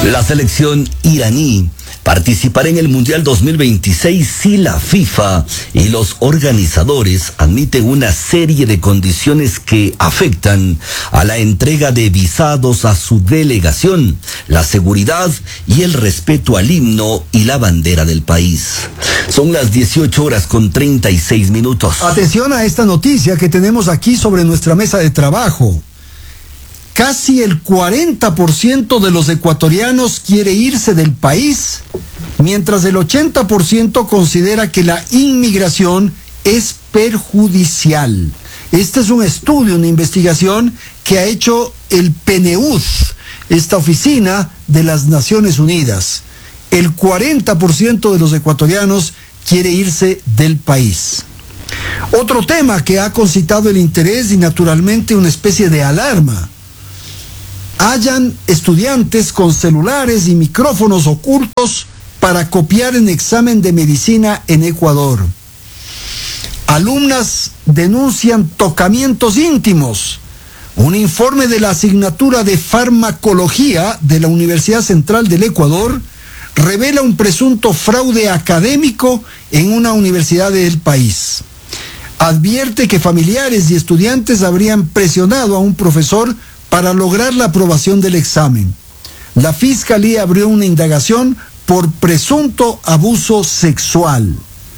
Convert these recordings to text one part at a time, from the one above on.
La selección iraní participará en el Mundial 2026 si la FIFA y los organizadores admiten una serie de condiciones que afectan a la entrega de visados a su delegación, la seguridad y el respeto al himno y la bandera del país. Son las 18:36. Atención a esta noticia que tenemos aquí sobre nuestra mesa de trabajo. Casi el 40% de los ecuatorianos quiere irse del país, mientras el 80% considera que la inmigración es perjudicial. Este es un estudio, una investigación que ha hecho el PNUD, esta oficina de las Naciones Unidas. El 40% de los ecuatorianos quiere irse del país. Otro tema que ha concitado el interés y naturalmente una especie de alarma. Hallan estudiantes con celulares y micrófonos ocultos para copiar en examen de medicina en Ecuador. Alumnas denuncian tocamientos íntimos. Un informe de la asignatura de farmacología de la Universidad Central del Ecuador revela un presunto fraude académico en una universidad del país. Advierte que familiares y estudiantes habrían presionado a un profesor para lograr la aprobación del examen. La Fiscalía abrió una indagación por presunto abuso sexual.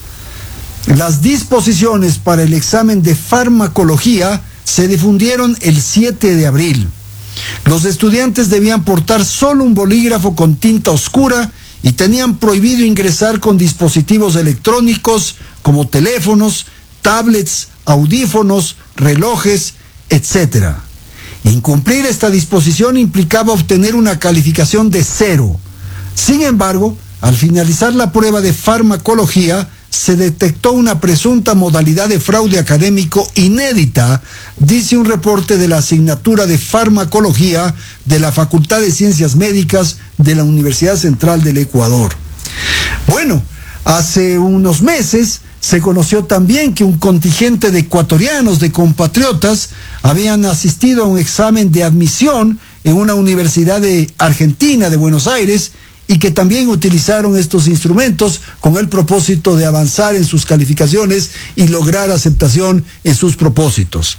Las disposiciones para el examen de farmacología se difundieron el 7 de abril. Los estudiantes debían portar solo un bolígrafo con tinta oscura y tenían prohibido ingresar con dispositivos electrónicos como teléfonos, tablets, audífonos, relojes, etc. Incumplir esta disposición implicaba obtener una calificación de 0. Sin embargo, al finalizar la prueba de farmacología, se detectó una presunta modalidad de fraude académico inédita, dice un reporte de la asignatura de farmacología de la Facultad de Ciencias Médicas de la Universidad Central del Ecuador. Bueno, hace unos meses se conoció también que un contingente de ecuatorianos, de compatriotas, habían asistido a un examen de admisión en una universidad de Argentina, de Buenos Aires, y que también utilizaron estos instrumentos con el propósito de avanzar en sus calificaciones y lograr aceptación en sus propósitos.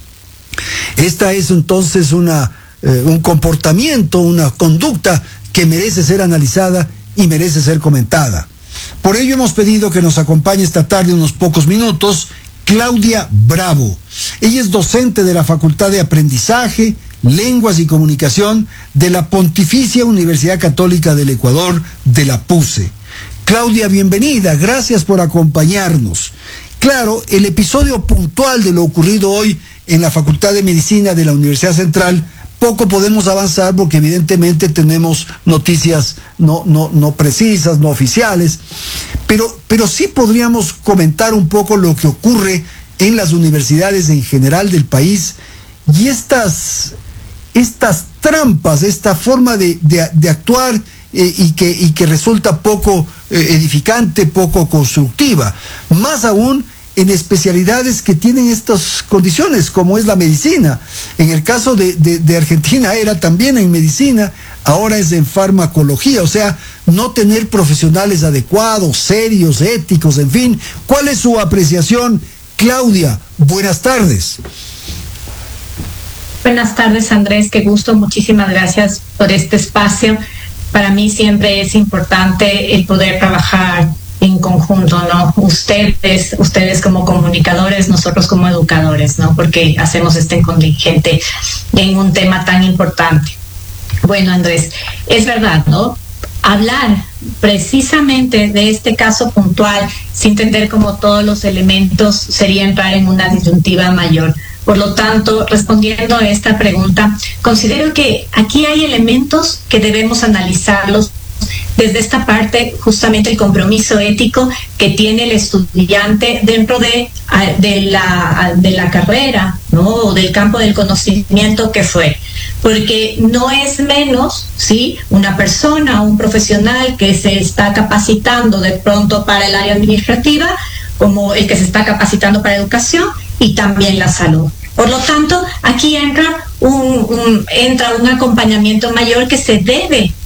Esta es entonces un comportamiento, una conducta que merece ser analizada y merece ser comentada. Por ello hemos pedido que nos acompañe esta tarde unos pocos minutos Claudia Bravo. Ella es docente de la Facultad de Aprendizaje, Lenguas y Comunicación de la Pontificia Universidad Católica del Ecuador, de la PUCE. Claudia, bienvenida, gracias por acompañarnos. Claro, el episodio puntual de lo ocurrido hoy en la Facultad de Medicina de la Universidad Central, poco podemos avanzar porque evidentemente tenemos noticias no precisas, no oficiales, pero sí podríamos comentar un poco lo que ocurre en las universidades en general del país y estas trampas, esta forma de actuar y que resulta poco edificante, poco constructiva, más aún en especialidades que tienen estas condiciones, como es la medicina. En el caso de Argentina era también en medicina, ahora es en farmacología, o sea, no tener profesionales adecuados, serios, éticos, en fin. ¿Cuál es su apreciación, Claudia? Buenas tardes. Buenas tardes, Andrés, qué gusto, muchísimas gracias por este espacio. Para mí siempre es importante el poder trabajar en conjunto, ¿no? Ustedes como comunicadores, nosotros como educadores, ¿no? Porque hacemos este contingente en un tema tan importante. Bueno, Andrés, es verdad, ¿no? Hablar precisamente de este caso puntual sin tener como todos los elementos sería entrar en una disyuntiva mayor. Por lo tanto, respondiendo a esta pregunta, considero que aquí hay elementos que debemos analizarlos desde esta parte, justamente el compromiso ético que tiene el estudiante dentro de la carrera, ¿no? O del campo del conocimiento que fue. Porque no es menos, ¿sí?, una persona, un profesional que se está capacitando de pronto para el área administrativa, como el que se está capacitando para educación y también la salud. Por lo tanto, aquí entra un acompañamiento mayor que se debe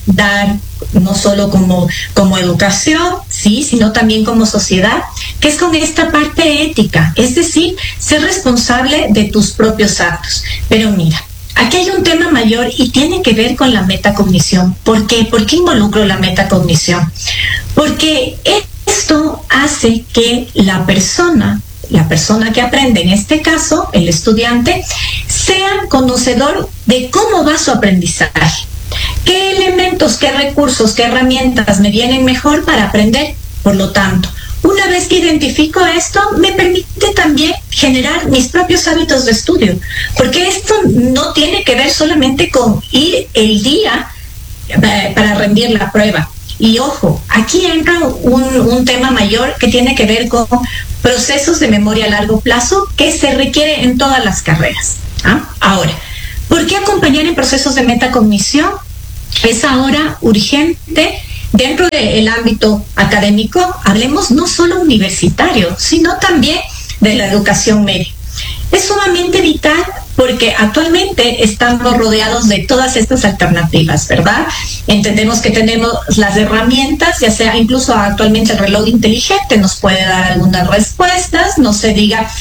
dar no solo como educación, sí, sino también como sociedad, que es con esta parte ética, es decir, ser responsable de tus propios actos. Pero mira, aquí hay un tema mayor y tiene que ver con la metacognición. ¿Por qué? ¿Por qué involucro la metacognición? Porque esto hace que la persona que aprende, en este caso, el estudiante, sea conocedor de cómo va su aprendizaje. ¿Qué elementos, qué recursos, qué herramientas me vienen mejor para aprender? Por lo tanto, una vez que identifico esto, me permite también generar mis propios hábitos de estudio, porque esto no tiene que ver solamente con ir el día para rendir la prueba. Y ojo, aquí entra un tema mayor que tiene que ver con procesos de memoria a largo plazo que se requiere en todas las carreras. Ahora, ¿por qué acompañar en procesos de metacognición? Es ahora urgente dentro del ámbito académico, hablemos no solo universitario, sino también de la educación media. Es sumamente vital porque actualmente estamos rodeados de todas estas alternativas, ¿verdad? Entendemos que tenemos las herramientas, ya sea incluso actualmente el reloj inteligente nos puede dar algunas respuestas, no se diga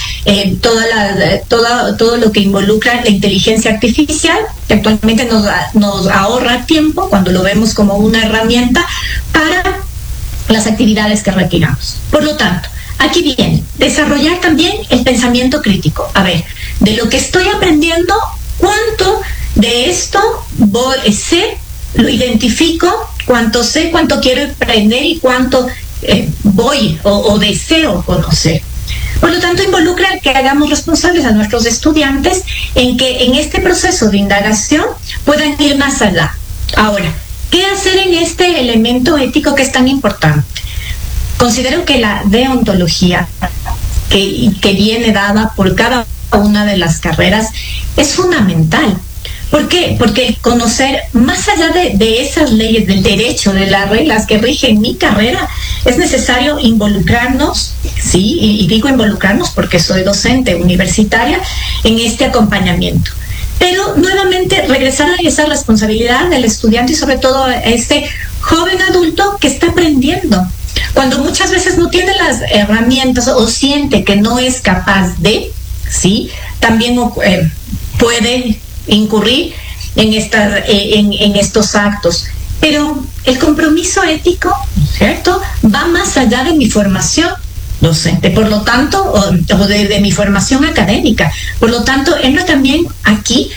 todo lo que involucra la inteligencia artificial, que actualmente nos ahorra tiempo cuando lo vemos como una herramienta para las actividades que requiramos. Por lo tanto, aquí viene, desarrollar también el pensamiento crítico. A ver, de lo que estoy aprendiendo, ¿cuánto de esto sé, lo identifico? ¿Cuánto sé, cuánto quiero aprender y cuánto voy o deseo conocer? Por lo tanto, involucra que hagamos responsables a nuestros estudiantes en que en este proceso de indagación puedan ir más allá. Ahora, ¿qué hacer en este elemento ético que es tan importante? Considero que la deontología que viene dada por cada una de las carreras es fundamental. ¿Por qué? Porque conocer más allá de esas leyes, del derecho, de las reglas que rigen mi carrera, es necesario involucrarnos, sí, y digo involucrarnos porque soy docente universitaria, en este acompañamiento. Pero nuevamente regresar a esa responsabilidad del estudiante y sobre todo a este joven adulto que está aprendiendo. Cuando muchas veces no tiene las herramientas o siente que no es capaz de, sí, también puede incurrir en estos actos. Pero el compromiso ético, ¿cierto?, va más allá de mi formación docente, por lo tanto, o de mi formación académica. Por lo tanto, entra también aquí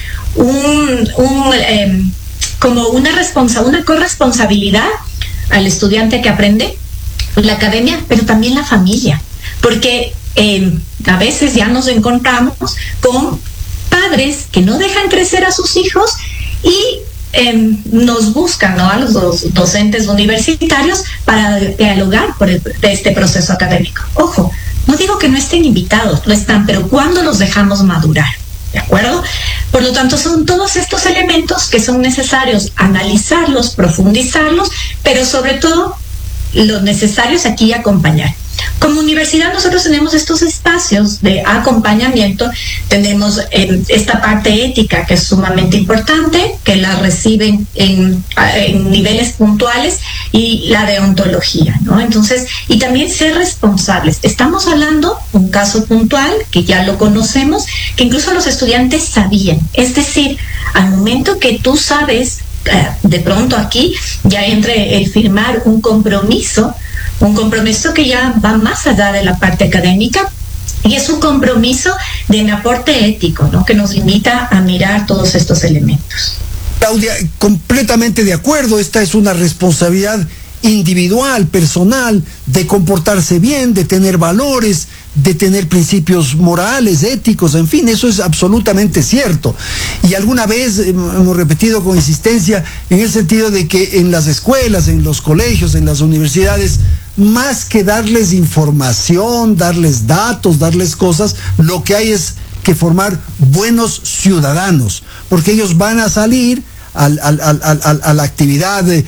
como una corresponsabilidad al estudiante que aprende, la academia, pero también la familia, porque a veces ya nos encontramos con padres que no dejan crecer a sus hijos y nos buscan, ¿no?, a los docentes universitarios para dialogar de este proceso académico. Ojo, no digo que no estén invitados, lo están, pero ¿cuándo los dejamos madurar? ¿De acuerdo? Por lo tanto, son todos estos elementos que son necesarios analizarlos, profundizarlos, pero sobre todo lo necesario es aquí acompañar. Como universidad nosotros tenemos estos espacios de acompañamiento, tenemos esta parte ética que es sumamente importante, que la reciben en niveles puntuales, y la deontología, ¿no? Entonces, y también ser responsables. Estamos hablando un caso puntual que ya lo conocemos, que incluso los estudiantes sabían. Es decir, al momento que tú sabes, de pronto aquí ya entre el firmar un compromiso que ya va más allá de la parte académica, y es un compromiso de un aporte ético, ¿no?, que nos invita a mirar todos estos elementos. Claudia, completamente de acuerdo, esta es una responsabilidad individual, personal, de comportarse bien, de tener valores, de tener principios morales, éticos, en fin, eso es absolutamente cierto. Y alguna vez hemos repetido con insistencia en el sentido de que en las escuelas, en los colegios, en las universidades, más que darles información, darles datos, darles cosas, lo que hay es que formar buenos ciudadanos, porque ellos van a salir a la actividad de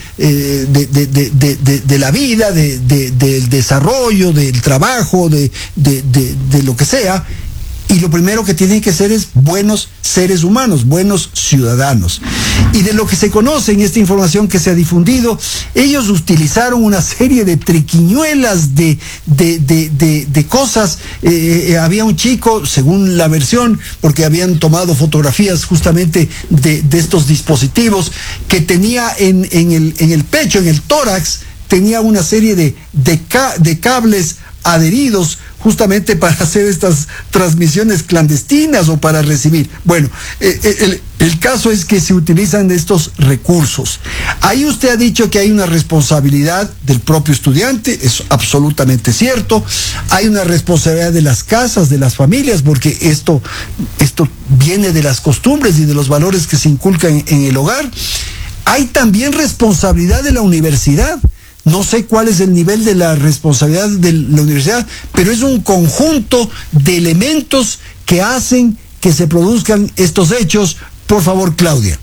la vida, del desarrollo, del trabajo, de lo que sea, Y lo primero que tienen que ser es buenos seres humanos, buenos ciudadanos. Y de lo que se conoce en esta información que se ha difundido, ellos utilizaron una serie de triquiñuelas, de cosas. Había un chico, según la versión, porque habían tomado fotografías justamente de estos dispositivos, que tenía en el pecho, en el tórax, tenía una serie de cables adheridos justamente para hacer estas transmisiones clandestinas o para recibir. Bueno, el caso es que se utilizan estos recursos. Ahí usted ha dicho que hay una responsabilidad del propio estudiante, es absolutamente cierto. Hay una responsabilidad de las casas, de las familias, porque esto viene de las costumbres y de los valores que se inculcan en el hogar. Hay también responsabilidad de la universidad. No sé cuál es el nivel de la responsabilidad de la universidad, pero es un conjunto de elementos que hacen que se produzcan estos hechos. Por favor, Claudia.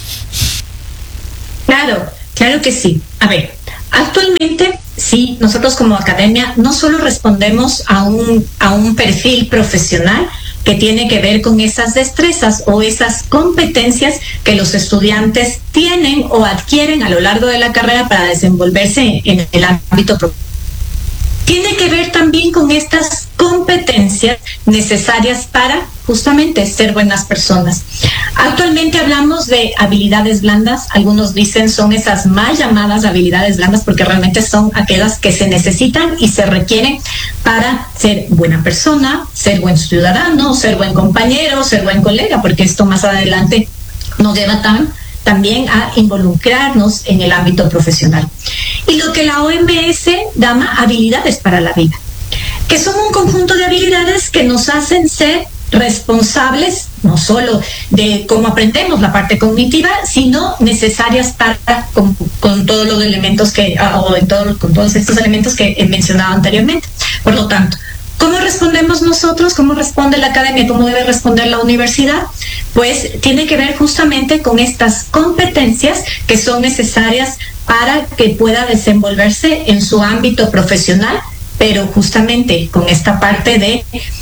Claro que sí. A ver, actualmente sí, nosotros como academia no solo respondemos a un perfil profesional que tiene que ver con esas destrezas o esas competencias que los estudiantes tienen o adquieren a lo largo de la carrera para desenvolverse en el ámbito profesional. Tiene que ver también con estas competencias necesarias para justamente ser buenas personas. Actualmente hablamos de habilidades blandas, algunos dicen son esas mal llamadas habilidades blandas porque realmente son aquellas que se necesitan y se requieren para ser buena persona, ser buen ciudadano, ser buen compañero, ser buen colega, porque esto más adelante nos lleva también a involucrarnos en el ámbito profesional. Y lo que la OMS llama habilidades para la vida, que son un conjunto de habilidades que nos hacen ser responsables no solo de cómo aprendemos la parte cognitiva, sino necesarias para con todos los elementos con todos estos elementos que he mencionado anteriormente. Por lo tanto, ¿cómo respondemos nosotros? ¿Cómo responde la academia? ¿Cómo debe responder la universidad? Pues tiene que ver justamente con estas competencias que son necesarias para que pueda desenvolverse en su ámbito profesional, pero justamente con esta parte de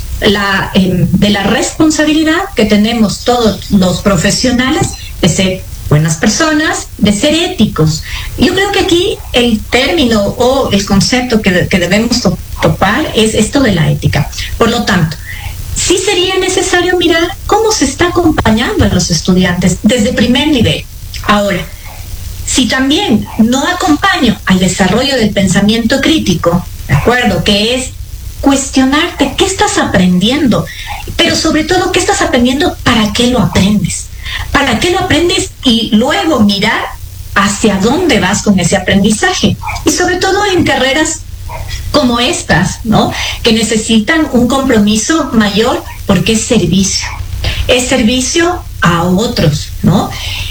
la responsabilidad que tenemos todos los profesionales de ser buenas personas, de ser éticos. Yo creo que aquí el término o el concepto que debemos topar es esto de la ética. Por lo tanto, sí sería necesario mirar cómo se está acompañando a los estudiantes desde primer nivel. Ahora, si también no acompaño al desarrollo del pensamiento crítico, ¿de acuerdo? Que es cuestionarte qué estás aprendiendo, pero sobre todo qué estás aprendiendo, para qué lo aprendes. ¿Para qué lo aprendes? Y luego mirar hacia dónde vas con ese aprendizaje. Y sobre todo en carreras como estas, ¿no? Que necesitan un compromiso mayor porque es servicio. Es servicio a otros, ¿no?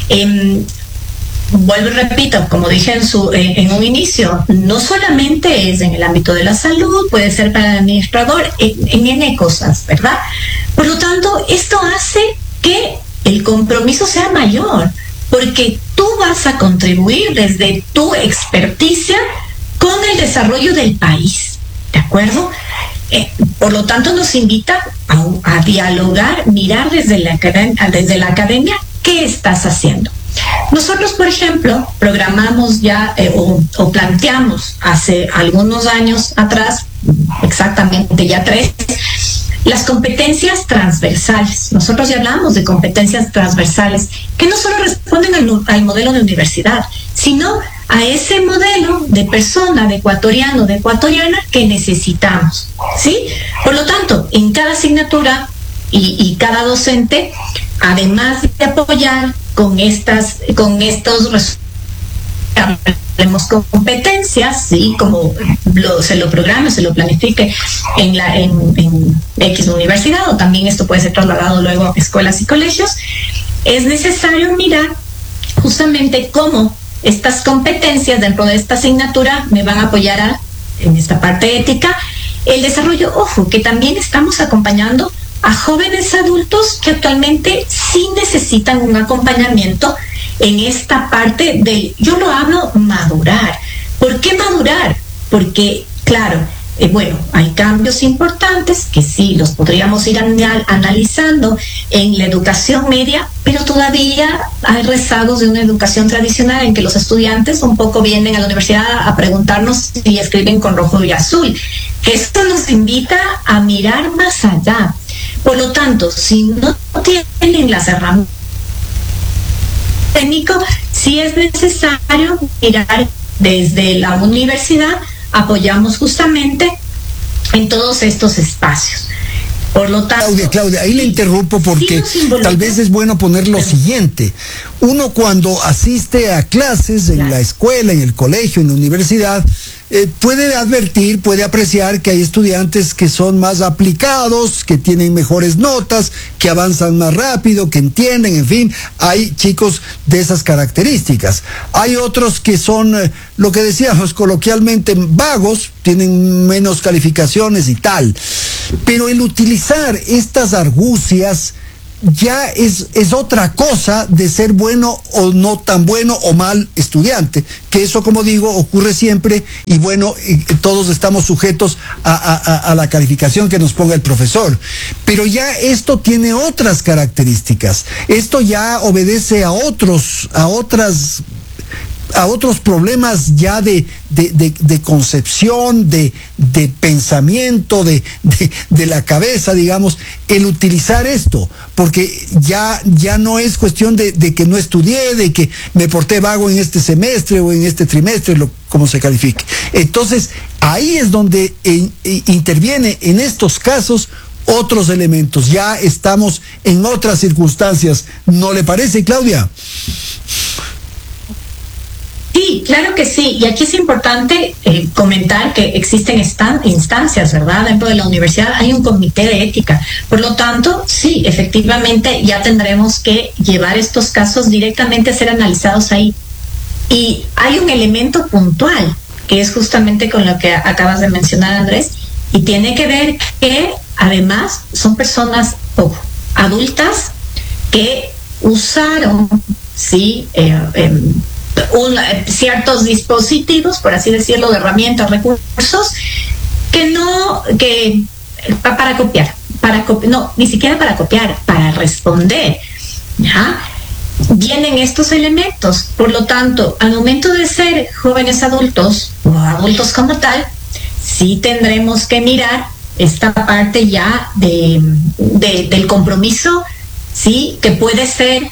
Vuelvo y repito, como dije en un inicio, no solamente es en el ámbito de la salud, puede ser para el administrador, en N cosas, ¿verdad? Por lo tanto, esto hace que el compromiso sea mayor, porque tú vas a contribuir desde tu experticia con el desarrollo del país, ¿de acuerdo? Por lo tanto, nos invita a dialogar, mirar desde la academia qué estás haciendo. Nosotros, por ejemplo, programamos ya o planteamos hace algunos años atrás, exactamente ya 3, las competencias transversales. Nosotros ya hablamos de competencias transversales que no solo responden al modelo de universidad, sino a ese modelo de persona, de ecuatoriano, de ecuatoriana que necesitamos, ¿sí? Por lo tanto, en cada asignatura y cada docente, además de apoyar con estos competencias, sí, como se lo programe, se lo planifique en X universidad, o también esto puede ser trasladado luego a escuelas y colegios, es necesario mirar justamente cómo estas competencias dentro de esta asignatura me van a apoyar en esta parte ética, el desarrollo, ojo, que también estamos acompañando a jóvenes adultos que actualmente sí necesitan un acompañamiento en esta parte yo lo hablo madurar. ¿Por qué madurar? Porque, claro, bueno, hay cambios importantes que sí los podríamos ir analizando en la educación media, pero todavía hay rezagos de una educación tradicional en que los estudiantes un poco vienen a la universidad a preguntarnos si escriben con rojo y azul. Esto nos invita a mirar más allá. Por lo tanto, si no tienen las herramientas técnicas, sí es necesario mirar desde la universidad. Apoyamos justamente en todos estos espacios. Por lo tanto, Claudia, ahí le interrumpo porque tal vez es bueno poner lo siguiente. Uno cuando asiste a clases en la escuela, en el colegio, en la universidad, puede advertir, puede apreciar que hay estudiantes que son más aplicados, que tienen mejores notas, que avanzan más rápido, que entienden, en fin, hay chicos de esas características. Hay otros que son, lo que decíamos coloquialmente, vagos, tienen menos calificaciones y tal. Pero el utilizar estas argucias ya es otra cosa de ser bueno o no tan bueno o mal estudiante, que eso, como digo, ocurre siempre y bueno, todos estamos sujetos a la calificación que nos ponga el profesor. Pero ya esto tiene otras características, esto ya obedece a otros problemas ya de concepción, de pensamiento, de la cabeza, digamos, el utilizar esto, porque ya no es cuestión de que no estudié, de que me porté vago en este semestre o en este trimestre, como se califique. Entonces, ahí es donde interviene en estos casos otros elementos. Ya estamos en otras circunstancias. ¿No le parece, Claudia? Sí, claro que sí. Y aquí es importante comentar que existen instancias, ¿verdad? Dentro de la universidad hay un comité de ética. Por lo tanto, sí, efectivamente ya tendremos que llevar estos casos directamente a ser analizados ahí. Y hay un elemento puntual, que es justamente con lo que acabas de mencionar, Andrés, y tiene que ver que además son personas adultas que usaron, sí, ciertos dispositivos, por así decirlo, de herramientas, recursos, para copiar, no, ni siquiera para copiar, para responder, ¿ya? Vienen estos elementos. Por lo tanto, al momento de ser jóvenes adultos o adultos como tal, sí tendremos que mirar esta parte ya del compromiso, sí, que puede ser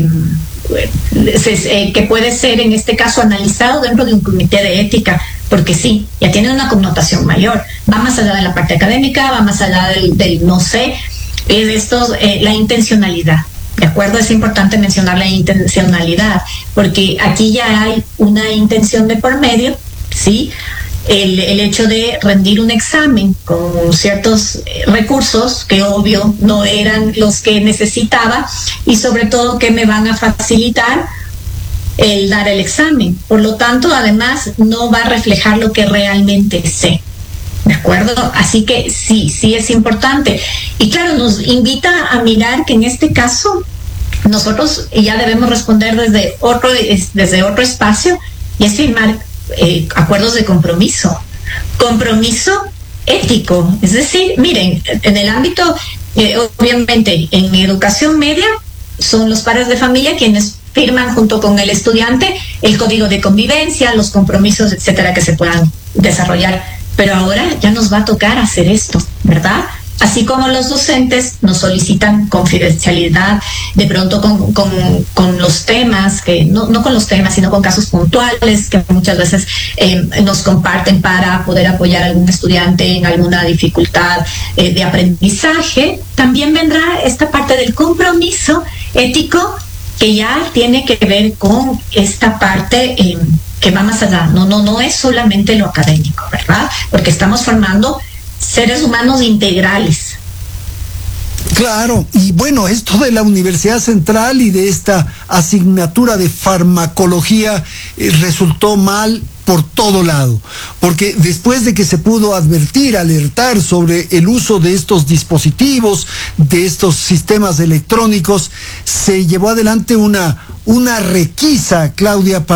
en este caso analizado dentro de un comité de ética, porque sí, ya tiene una connotación mayor, va más allá de la parte académica, va más allá del no sé, la intencionalidad. ¿De acuerdo? Es importante mencionar la intencionalidad, porque aquí ya hay una intención de por medio, ¿sí? El hecho de rendir un examen con ciertos recursos que obvio no eran los que necesitaba y sobre todo que me van a facilitar el dar el examen. Por lo tanto, además, no va a reflejar lo que realmente sé. ¿De acuerdo? Así que sí es importante. Y claro, nos invita a mirar que en este caso nosotros ya debemos responder desde otro espacio, y es firmar acuerdos de compromiso ético. Es decir, miren, en el ámbito, obviamente, en educación media, son los padres de familia quienes firman junto con el estudiante el código de convivencia, los compromisos, etcétera, que se puedan desarrollar. Pero ahora ya nos va a tocar hacer esto, ¿verdad? Así como los docentes nos solicitan confidencialidad de pronto con los temas, que no con los temas, sino con casos puntuales que muchas veces nos comparten para poder apoyar a algún estudiante en alguna dificultad de aprendizaje, también vendrá esta parte del compromiso ético que ya tiene que ver con esta parte que va más allá. No es solamente lo académico, ¿verdad? Porque estamos formando seres humanos integrales. Claro, y bueno, esto de la Universidad Central y de esta asignatura de farmacología resultó mal por todo lado, porque después de que se pudo advertir, alertar sobre el uso de estos dispositivos, de estos sistemas electrónicos, se llevó adelante una requisa, Claudia, para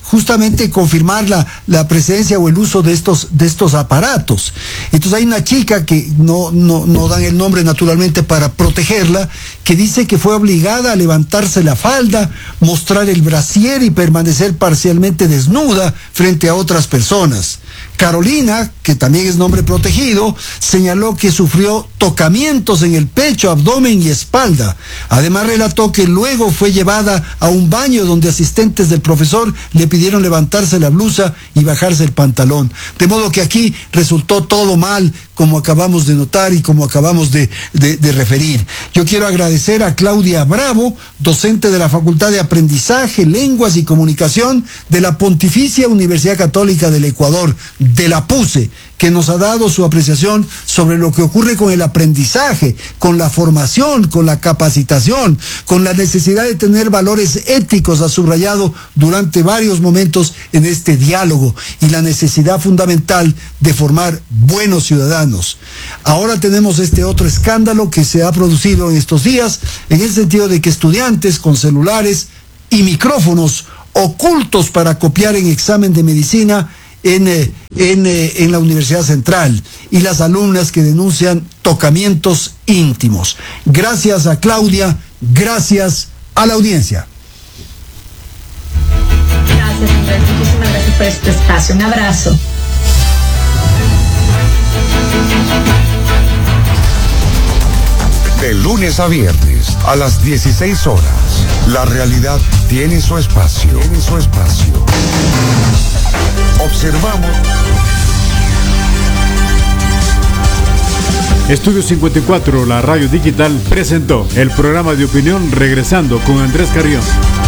justamente confirmar la presencia o el uso de estos aparatos. Entonces hay una chica que no dan el nombre naturalmente para protegerla, que dice que fue obligada a levantarse la falda, mostrar el brasier y permanecer parcialmente desnuda frente a otras personas. Carolina, que también es nombre protegido, señaló que sufrió tocamientos en el pecho, abdomen y espalda. Además relató que luego fue llevada a un baño donde asistentes del profesor le pidieron levantarse la blusa y bajarse el pantalón. De modo que aquí resultó todo mal, como acabamos de notar y como acabamos de referir. Yo quiero agradecer a Claudia Bravo, docente de la Facultad de Aprendizaje, Lenguas y Comunicación de la Pontificia Universidad Católica del Ecuador, de la PUCE, que nos ha dado su apreciación sobre lo que ocurre con el aprendizaje, con la formación, con la capacitación, con la necesidad de tener valores éticos, ha subrayado durante varios momentos en este diálogo, y la necesidad fundamental de formar buenos ciudadanos. Ahora tenemos este otro escándalo que se ha producido en estos días, en el sentido de que estudiantes con celulares y micrófonos ocultos para copiar en examen de medicina en la Universidad Central, y las alumnas que denuncian tocamientos íntimos. Gracias a Claudia, gracias a la audiencia. Gracias, Andrés. Muchísimas gracias por este espacio. Un abrazo. De lunes a viernes a las 16 horas, la realidad tiene su espacio. Observamos. Estudio 54, la radio digital, presentó el programa de opinión Regresando con Andrés Carrión.